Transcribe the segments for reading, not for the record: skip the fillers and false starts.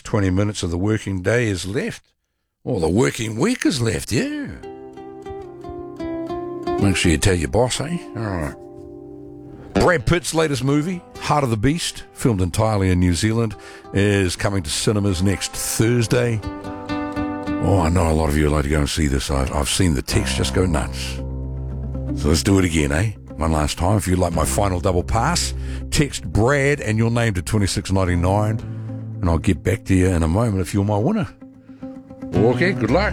20 minutes of the working day is left. Or the working week is left, yeah. Make sure you tell your boss, eh? All right. Brad Pitt's latest movie, Heart of the Beast, filmed entirely in New Zealand, is coming to cinemas next Thursday. Oh, I know a lot of you would like to go and see this. I've seen the text just go nuts. So let's do it again, eh? One last time. If you'd like my final double pass, text Brad and your name to 2699, and I'll get back to you in a moment if you're my winner. Okay, good luck.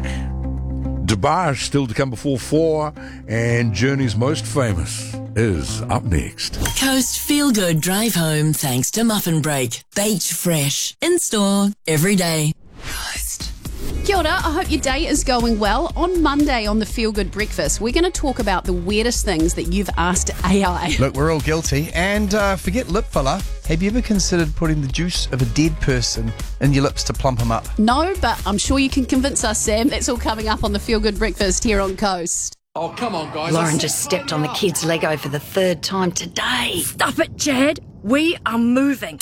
DeBarge still to come before 4, and Journey's Most Famous is up next. Coast Feel Good Drive Home thanks to Muffin Break. Beach fresh. In store every day. Coast. Kia ora, I hope your day is going well. On Monday on the Feel Good Breakfast, we're going to talk about the weirdest things that you've asked AI. Look, we're all guilty. And forget lip filler. Have you ever considered putting the juice of a dead person in your lips to plump them up? No, but I'm sure you can convince us, Sam. That's all coming up on the Feel Good Breakfast here on Coast. Oh, come on, guys. Lauren just stepped on the kids' Lego for the 3rd time today. Stop it, Chad. We are moving.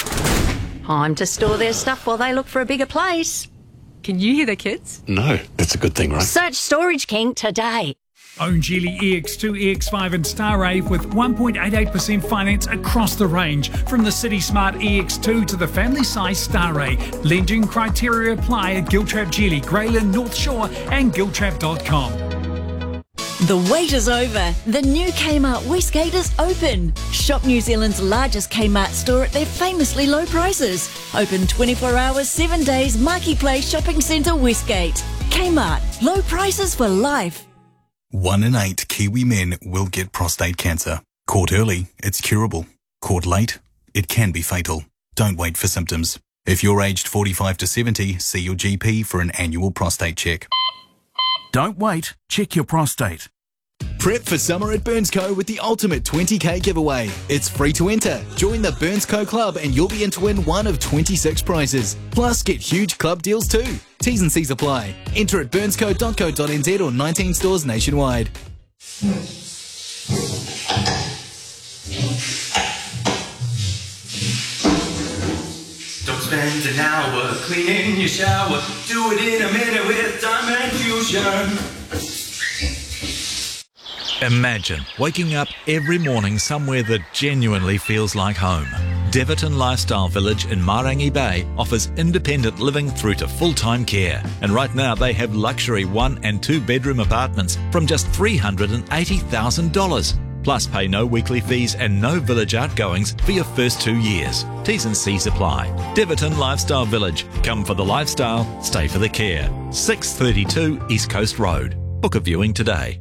Time to store their stuff while they look for a bigger place. Can you hear the kids? No, that's a good thing, right? Search Storage King today. Own Geely EX2, EX5 and Starrave with 1.88% finance across the range. From the City Smart EX2 to the family size Starray. Lending criteria apply at Giltrap Geely, Greyland, North Shore and giltrap.com. The wait is over. The new Kmart Westgate is open. Shop New Zealand's largest Kmart store at their famously low prices. Open 24 hours, 7 days, Marketplace Shopping Centre Westgate. Kmart, low prices for life. 1 in 8 Kiwi men will get prostate cancer. Caught early, it's curable. Caught late, it can be fatal. Don't wait for symptoms. If you're aged 45 to 70, see your GP for an annual prostate check. Don't wait, check your prostate. Prep for summer at Burnsco with the ultimate 20k giveaway. It's free to enter. Join the Burnsco Club and you'll be in to win one of 26 prizes. Plus, get huge club deals too. T's and C's apply. Enter at burnsco.co.nz or 19 stores nationwide. Don't spend an hour cleaning your shower. Do it in a minute with Diamond Fusion. Imagine waking up every morning somewhere that genuinely feels like home. Deverton Lifestyle Village in Marangi Bay offers independent living through to full-time care. And right now they have luxury 1 and 2 bedroom apartments from just $380,000. Plus pay no weekly fees and no village outgoings for your first 2 years. T's and C's apply. Deverton Lifestyle Village. Come for the lifestyle, stay for the care. 632 East Coast Road. Book a viewing today.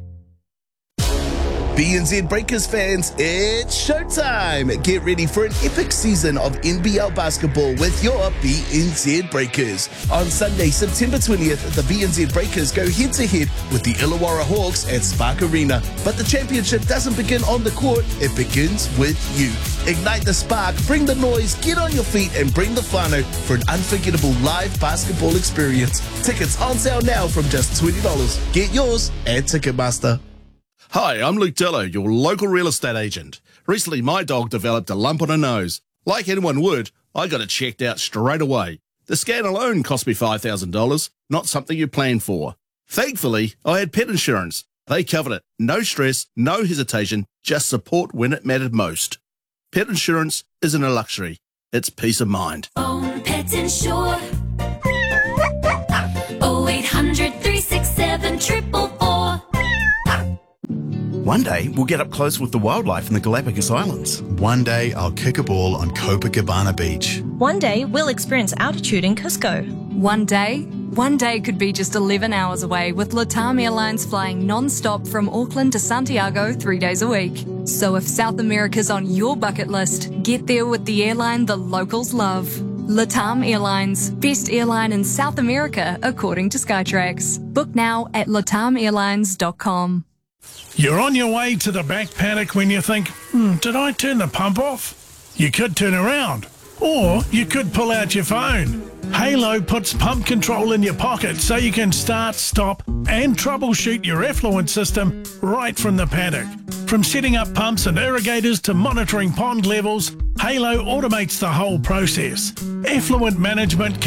BNZ Breakers fans, it's showtime! Get ready for an epic season of NBL basketball with your BNZ Breakers. On Sunday, September 20th, the BNZ Breakers go head-to-head with the Illawarra Hawks at Spark Arena. But the championship doesn't begin on the court, it begins with you. Ignite the spark, bring the noise, get on your feet and bring the whānau for an unforgettable live basketball experience. Tickets on sale now from just $20. Get yours at Ticketmaster. Hi, I'm Luke Dello, your local real estate agent. Recently, my dog developed a lump on her nose. Like anyone would, I got it checked out straight away. The scan alone cost me $5,000, not something you plan for. Thankfully, I had pet insurance. They covered it. No stress, no hesitation, just support when it mattered most. Pet insurance isn't a luxury. It's peace of mind. Own Pet Insure. 0800 367 444. One day, we'll get up close with the wildlife in the Galapagos Islands. One day, I'll kick a ball on Copacabana Beach. One day, we'll experience altitude in Cusco. One day could be just 11 hours away with LATAM Airlines flying non-stop from Auckland to Santiago 3 days a week. So if South America's on your bucket list, get there with the airline the locals love. LATAM Airlines, best airline in South America according to Skytrax. Book now at latamairlines.com. You're on your way to the back paddock when you think, did I turn the pump off? You could turn around, or you could pull out your phone. Halo puts pump control in your pocket so you can start, stop and troubleshoot your effluent system right from the paddock. From setting up pumps and irrigators to monitoring pond levels, Halo automates the whole process. Effluent management